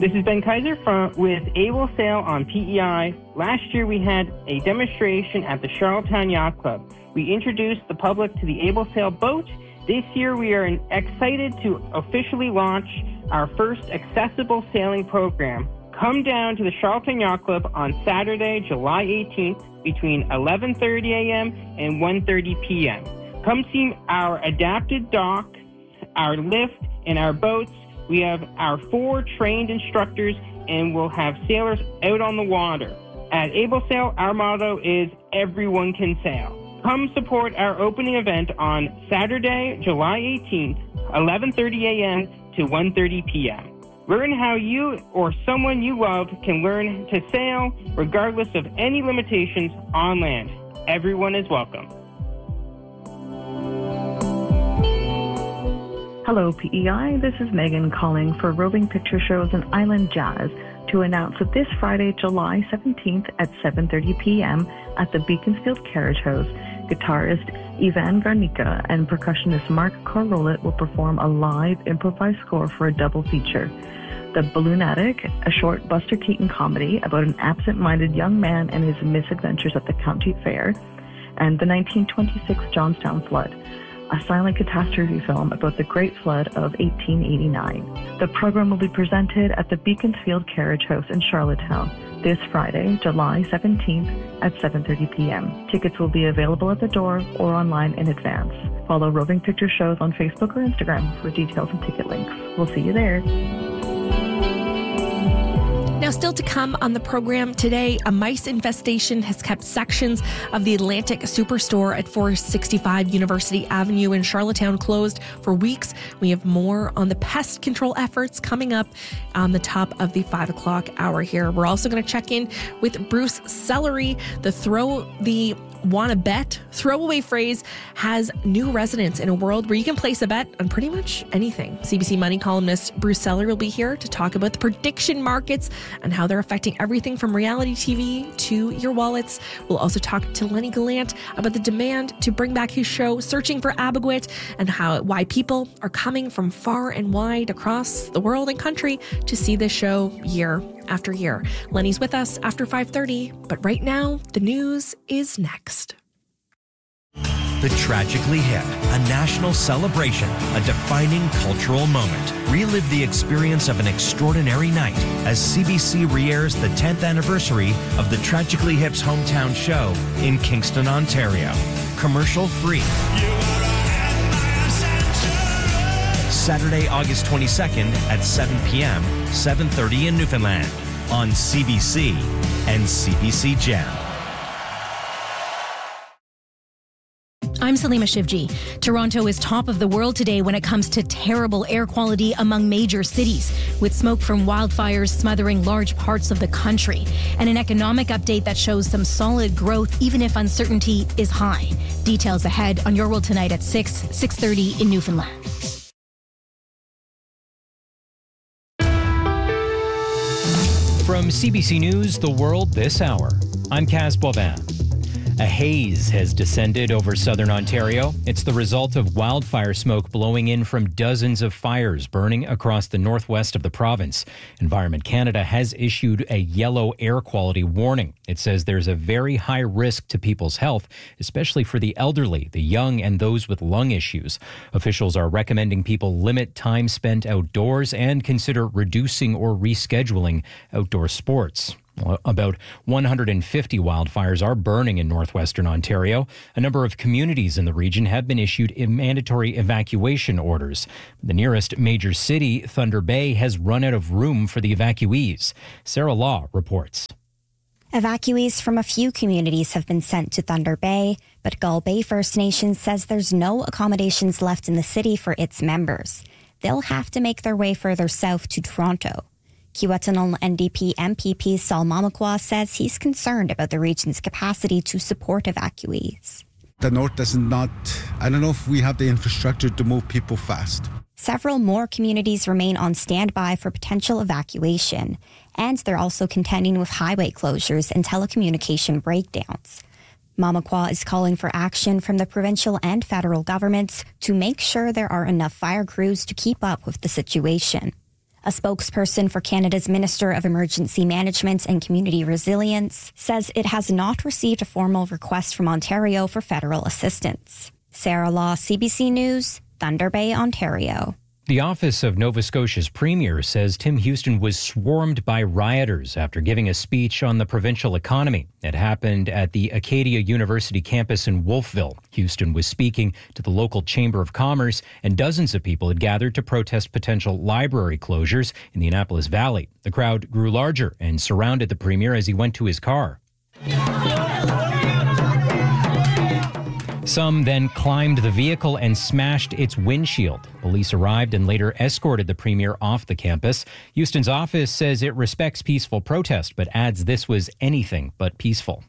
This is Ben Kaiser with Able Sail on PEI. Last year we had a demonstration at the Charlottetown Yacht Club. We introduced the public to the Able Sail boat. This year we are excited to officially launch our first accessible sailing program. Come down to the Charlottetown Yacht Club on Saturday, July 18th between 11:30 a.m. and 1:30 p.m. Come see our adapted dock, our lift, and our boats. We have our 4 trained instructors, and we'll have sailors out on the water. At Able Sail, our motto is everyone can sail. Come support our opening event on Saturday, July 18th, 11:30 a.m. to 1:30 p.m. Learn how you or someone you love can learn to sail regardless of any limitations on land. Everyone is welcome. Hello, PEI. This is Megan calling for Roving Picture Shows and Island Jazz to announce that this Friday, July 17th at 7:30 p.m. at the Beaconsfield Carriage House, guitarist Ivan Garnica and percussionist Mark Corrolet will perform a live improvised score for a double feature. The Balloonatic, a short Buster Keaton comedy about an absent-minded young man and his misadventures at the county fair, and the 1926 Johnstown Flood, a silent catastrophe film about the Great Flood of 1889. The program will be presented at the Beaconsfield Carriage House in Charlottetown this Friday, July 17th at 7:30 p.m. Tickets will be available at the door or online in advance. Follow Roving Picture Shows on Facebook or Instagram for details and ticket links. We'll see you there. Now, still to come on the program today, a mice infestation has kept sections of the Atlantic Superstore at 465 University Avenue in Charlottetown closed for weeks. We have more on the pest control efforts coming up on the top of the 5 o'clock hour here. We're also going to check in with Bruce Sellery. The wanna bet throwaway phrase has new resonance in a world where you can place a bet on pretty much anything. CBC Money columnist Bruce Sellery will be here to talk about the prediction markets and how they're affecting everything from reality TV to your wallets. We'll also talk to Lenny Gallant about the demand to bring back his show Searching for Abogwit and why people are coming from far and wide across the world and country to see this show year after year. Lenny's with us after 5:30, but right now, the news is next. The Tragically Hip, a national celebration, a defining cultural moment. Relive the experience of an extraordinary night as CBC re-airs the 10th anniversary of the Tragically Hip's hometown show in Kingston, Ontario. Commercial free. Saturday, August 22nd at 7 p.m., 7:30 in Newfoundland on CBC and CBC Gem. I'm Salima Shivji. Toronto is top of the world today when it comes to terrible air quality among major cities, with smoke from wildfires smothering large parts of the country. And an economic update that shows some solid growth, even if uncertainty is high. Details ahead on Your World Tonight at 6:30 in Newfoundland. From CBC News, The World This Hour, I'm Kaz Boivin. A haze has descended over southern Ontario. It's the result of wildfire smoke blowing in from dozens of fires burning across the northwest of the province. Environment Canada has issued a yellow air quality warning. It says there's a very high risk to people's health, especially for the elderly, the young, and those with lung issues. Officials are recommending people limit time spent outdoors and consider reducing or rescheduling outdoor sports. About 150 wildfires are burning in northwestern Ontario. A number of communities in the region have been issued mandatory evacuation orders. The nearest major city, Thunder Bay, has run out of room for the evacuees. Sarah Law reports. Evacuees from a few communities have been sent to Thunder Bay, but Gull Bay First Nation says there's no accommodations left in the city for its members. They'll have to make their way further south to Toronto. Kiiwetinoong NDP MPP Saul Mamakwa says he's concerned about the region's capacity to support evacuees. The north does not, I don't know if we have the infrastructure to move people fast. Several more communities remain on standby for potential evacuation, and they're also contending with highway closures and telecommunication breakdowns. Mamakwa is calling for action from the provincial and federal governments to make sure there are enough fire crews to keep up with the situation. A spokesperson for Canada's Minister of Emergency Management and Community Resilience says it has not received a formal request from Ontario for federal assistance. Sarah Law, CBC News, Thunder Bay, Ontario. The office of Nova Scotia's premier says Tim Houston was swarmed by rioters after giving a speech on the provincial economy. It happened at the Acadia University campus in Wolfville. Houston was speaking to the local Chamber of Commerce, and dozens of people had gathered to protest potential library closures in the Annapolis Valley. The crowd grew larger and surrounded the premier as he went to his car. Some then climbed the vehicle and smashed its windshield. Police arrived and later escorted the premier off the campus. Houston's office says it respects peaceful protest, but adds this was anything but peaceful.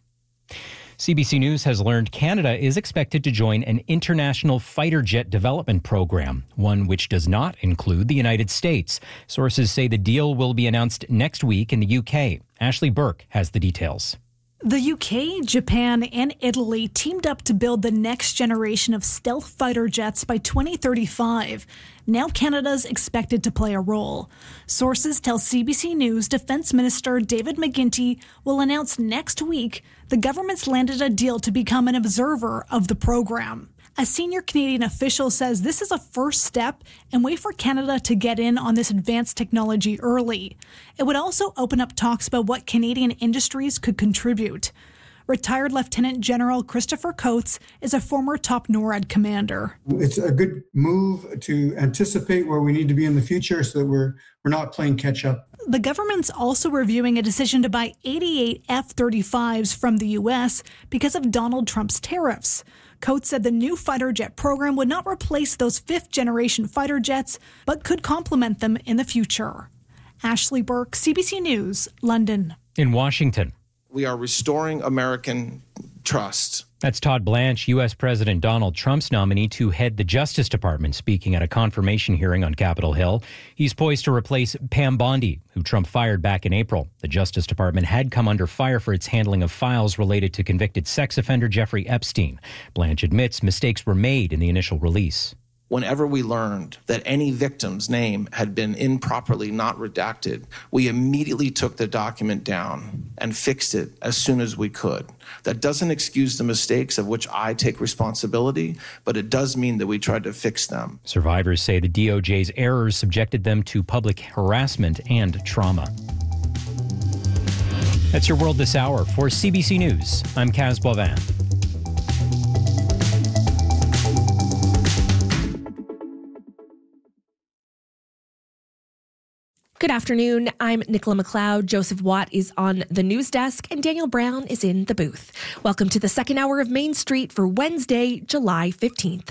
CBC News has learned Canada is expected to join an international fighter jet development program, one which does not include the United States. Sources say the deal will be announced next week in the UK. Ashley Burke has the details. The UK, Japan, and Italy teamed up to build the next generation of stealth fighter jets by 2035. Now Canada's expected to play a role. Sources tell CBC News Defence Minister David McGuinty will announce next week the government's landed a deal to become an observer of the program. A senior Canadian official says this is a first step and way for Canada to get in on this advanced technology early. It would also open up talks about what Canadian industries could contribute. Retired Lieutenant General Christopher Coates is a former top NORAD commander. It's a good move to anticipate where we need to be in the future so that we're not playing catch up. The government's also reviewing a decision to buy 88 F-35s from the U.S. because of Donald Trump's tariffs. Coates said the new fighter jet program would not replace those fifth-generation fighter jets, but could complement them in the future. Ashley Burke, CBC News, London. In Washington, we are restoring American trust. That's Todd Blanche, U.S. President Donald Trump's nominee to head the Justice Department, speaking at a confirmation hearing on Capitol Hill. He's poised to replace Pam Bondi, who Trump fired back in April. The Justice Department had come under fire for its handling of files related to convicted sex offender Jeffrey Epstein. Blanche admits mistakes were made in the initial release. Whenever we learned that any victim's name had been improperly not redacted, we immediately took the document down and fixed it as soon as we could. That doesn't excuse the mistakes of which I take responsibility, but it does mean that we tried to fix them. Survivors say the DOJ's errors subjected them to public harassment and trauma. That's your World This Hour. For CBC News, I'm Kaz Boivin. Good afternoon. I'm Nicola McLeod. Joseph Watt is on the news desk and Daniel Brown is in the booth. Welcome to the second hour of Main Street for Wednesday, July 15th.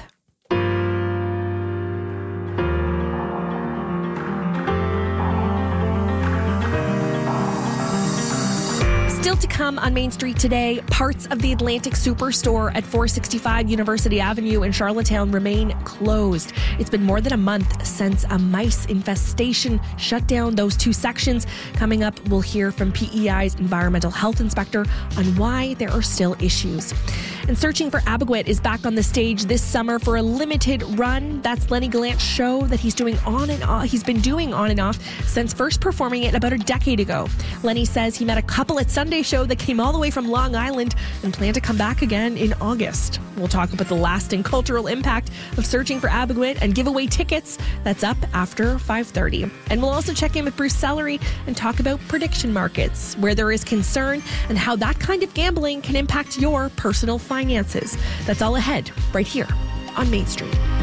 Still to come on Main Street today, parts of the Atlantic Superstore at 465 University Avenue in Charlottetown remain closed. It's been more than a month since a mice infestation shut down those two sections. Coming up, we'll hear from PEI's environmental health inspector on why there are still issues. And Searching for Abaguit is back on the stage this summer for a limited run. That's Lenny Gallant's show that he's been doing on and off since first performing it about a decade ago. Lenny says he met a couple at Sunday show that came all the way from Long Island and plan to come back again in August. We'll talk about the lasting cultural impact of Searching for Abaguit and give away tickets. That's up after 5:30. And we'll also check in with Bruce Sellery and talk about prediction markets, where there is concern and how that kind of gambling can impact your personal finances. That's all ahead right here on Main Street.